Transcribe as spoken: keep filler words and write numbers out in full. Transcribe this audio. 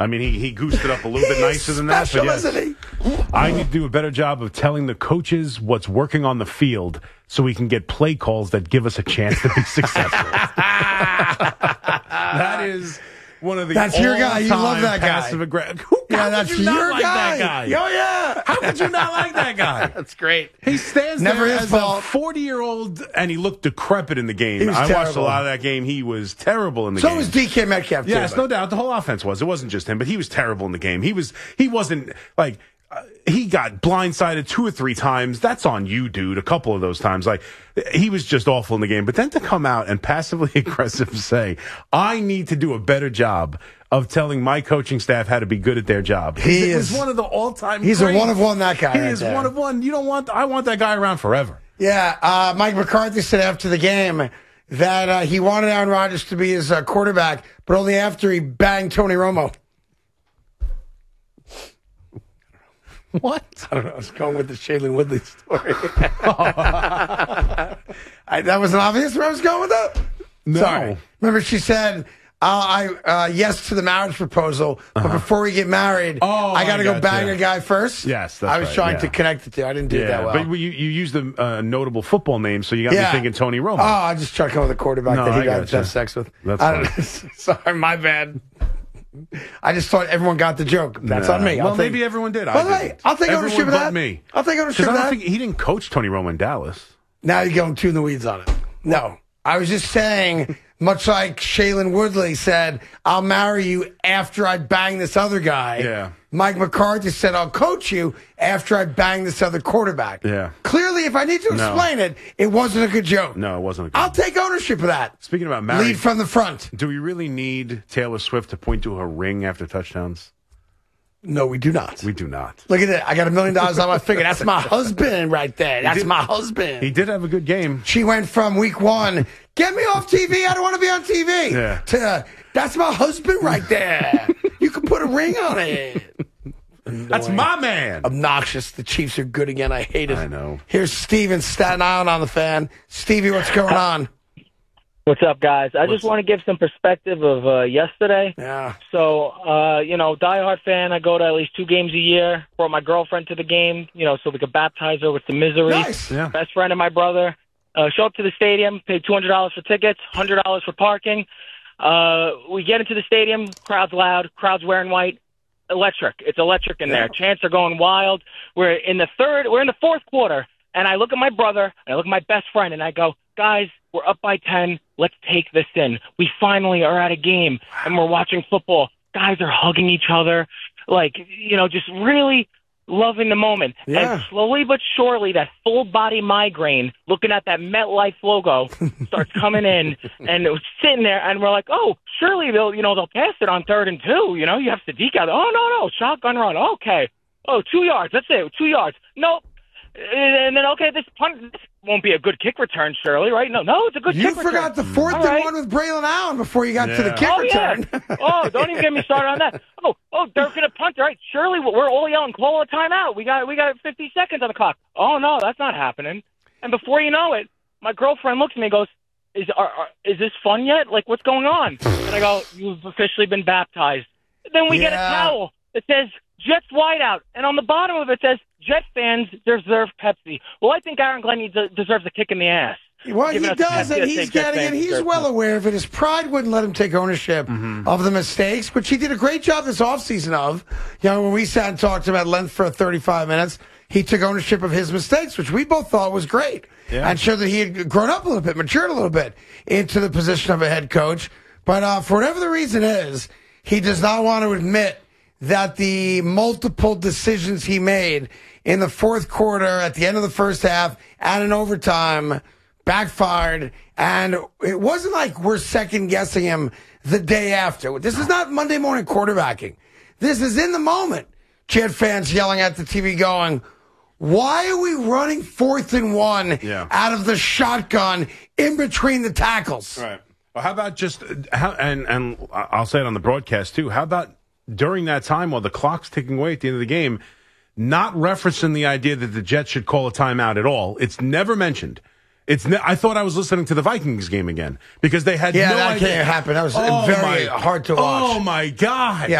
I mean, he, he goosed it up a little bit nicer than that. Special, But yes, isn't he? I need to do a better job of telling the coaches what's working on the field so we can get play calls that give us a chance to be successful. That is one of the That's your guy. You love that guy. Passive aggressive. Who, Yeah, that's you not your like guy. that guy? Oh, yeah. How could you not like that guy? That's great. He stands Never there his as fault. a forty-year-old, and he looked decrepit in the game. He was I watched terrible. a lot of that game. He was terrible in the So game. was D K Metcalf, too. Yes, but- no doubt. The whole offense was. It wasn't just him, but he was terrible in the game. He was. He wasn't like. Uh, he got blindsided two or three times. That's on you, dude. A couple of those times, like he was just awful in the game. But then to come out and passively aggressive say, "I need to do a better job of telling my coaching staff how to be good at their job." He it is was one of the all-time. He's greats. a one of one. That guy. He right is there. one of one. You don't want. I want that guy around forever. Yeah, uh, Mike McCarthy said after the game that uh, he wanted Aaron Rodgers to be his uh, quarterback, but only after he banged Tony Romo. What? I don't know. I was going with the Shailene Woodley story. I, that wasn't obvious where I was going with that? No. Sorry. Remember, she said, uh, I uh, yes to the marriage proposal, but Uh-huh. before we get married, Oh, I got to I go gotcha. bang a guy first? Yes, that's I was right, trying yeah. to connect the two. I didn't do Yeah, that well. but you you used a uh, notable football name, so you got Yeah. me thinking Tony Romo. Oh, I just tried to come up with a quarterback No, that he I got gotcha. to have sex with. That's I don't- Sorry, my bad. I just thought everyone got the joke. That's Nah. on me. I'll Well, take- maybe everyone did. Well, I hey, didn't. I'll take Everyone ownership of but that. me. I'll take ownership Because of I don't that. think he didn't coach Tony Romo in Dallas. Now you're going two in the weeds on it. No. I was just saying, much like Shailene Woodley said, I'll marry you after I bang this other guy. Yeah. Mike McCarthy said, I'll coach you after I bang this other quarterback. Yeah. Clearly, if I need to No. explain it, it wasn't a good joke. No, it wasn't. A good I'll take ownership of that. Speaking about married, Lead from the front. do we really need Taylor Swift to point to her ring after touchdowns? No, we do not. We do not. Look at that. I got a million dollars on my finger. That's my husband right there. That's did- my husband. He did have a good game. She went from week one, get me off T V, I don't want to be on T V, Yeah. to, that's my husband right there. You can put a ring on it. That's my man. Obnoxious. The Chiefs are good again. I hate it. I know. Here's Steve in Staten Island on the fan. Stevie, what's going on? What's up, guys? I What's just want to give some perspective of uh, yesterday. Yeah. So, uh, you know, diehard fan. I go to at least two games a year. Brought my girlfriend to the game, you know, so we could baptize her with some misery. Nice. Yeah. Best friend of my brother. Uh, show up to the stadium, paid two hundred dollars for tickets, one hundred dollars for parking. Uh, we get into the stadium, crowd's loud, crowd's wearing white. Electric. It's electric in there. Chants are going wild. We're in the third, we're in the fourth quarter, and I look at my brother, and I look at my best friend, and I go, guys, we're up by ten. Let's take this in. We finally are at a game, and we're watching football. Guys are hugging each other, like, you know, just really loving the moment. Yeah. And slowly but surely, that full body migraine, looking at that MetLife logo, starts coming in, and it was sitting there, and we're like, oh, surely they'll, you know, they'll pass it on third and two. You know, you have Sadiq out there. Oh, no, no, shotgun run. Okay. Oh, two yards. That's it. Two yards. Nope. And then, okay, this punt this won't be a good kick return, surely, right? No, no, it's a good You kick return. forgot the fourth All and right. one with Braylon Allen before you got to the Yeah. kick Oh, return. yeah. Oh, don't even get me started on that. Oh, oh, they're going to punt, right? Surely we're all yelling, call a timeout. We got we got fifty seconds on the clock. Oh, no, that's not happening. And before you know it, my girlfriend looks at me and goes, is, are, are, is this fun yet? Like, what's going on? And I go, you've officially been baptized. Then we get a Yeah. towel that says Jets whiteout, and on the bottom of it says, Jet fans deserve Pepsi. Well, I think Aaron Glenn needs a, deserves a kick in the ass. Well, he Giving us does, Pepsi, and I he's think Jet getting it. fans He's deserve well Pepsi. aware of it. His pride wouldn't let him take ownership of the mistakes, which he did a great job this offseason of. You know, when we sat and talked about length for thirty-five minutes, he took ownership of his mistakes, which we both thought was great, Yeah. and showed that he had grown up a little bit, matured a little bit into the position of a head coach. But uh, for whatever the reason is, he does not want to admit that the multiple decisions he made in the fourth quarter, at the end of the first half, and in overtime, backfired. And it wasn't like we're second guessing him the day after. This is not Monday morning quarterbacking. This is in the moment. Jet fans yelling at the T V going, why are we running fourth and one Yeah. out of the shotgun in between the tackles? Right. Well, how about just how and and I'll say it on the broadcast too. How about during that time while the clock's ticking away at the end of the game, not referencing the idea that the Jets should call a timeout at all? It's never mentioned. It's. Ne- I thought I was listening to the Vikings game again because they had Yeah, no that idea. can't happen. That was Oh very my- hard to watch. Oh my God! Yeah,